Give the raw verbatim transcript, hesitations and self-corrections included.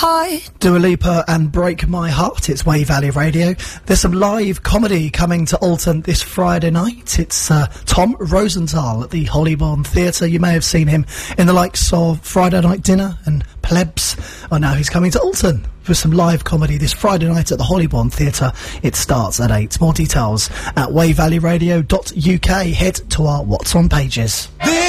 Hi, Dua Lipa and Break My Heart. It's Wave Valley Radio. There's some live comedy coming to Alton this Friday night. It's uh, Tom Rosenthal at the Hollyborn Theatre. You may have seen him in the likes of Friday Night Dinner and Plebs. Oh, now he's coming to Alton for some live comedy this Friday night at the Hollyborn Theatre. It starts at eight. More details at wave valley radio dot U K. Head to our What's On pages. This